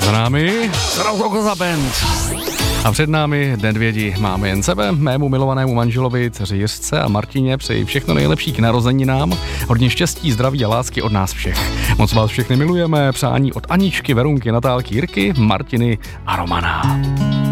Za námi Koza Band. A před námi Nedvědi. Máme jen sebe, mému milovanému manželovi, dceři Jiřce a Martině přeji všechno nejlepší k narozeninám. Hodně štěstí, zdraví a lásky od nás všech. Moc vás všechny milujeme. Přání od Aničky, Verunky, Natálky, Jirky, Martiny a Romana.